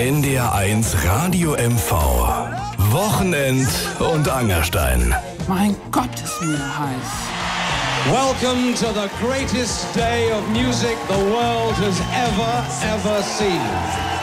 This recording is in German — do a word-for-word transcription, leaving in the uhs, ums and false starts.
N D R eins Radio M V. Wochenend und Angerstein. Mein Gott, ist mir heiß. Welcome to the greatest day of music the world has ever, ever seen.